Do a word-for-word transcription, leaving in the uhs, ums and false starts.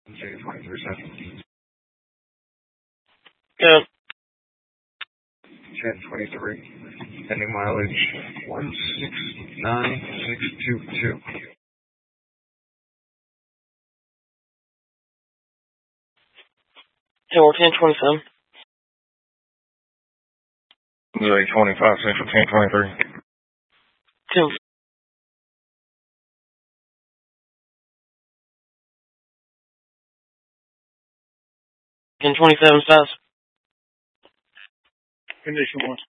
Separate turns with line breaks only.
twenty-three seven.
Yeah.
ten twenty-three. Pending mileage one six nine six two two.
Yeah, we're ten twenty-seven.
Missouri twenty-five Central ten twenty-three.
Two. ten twenty-seven size.
Condition one.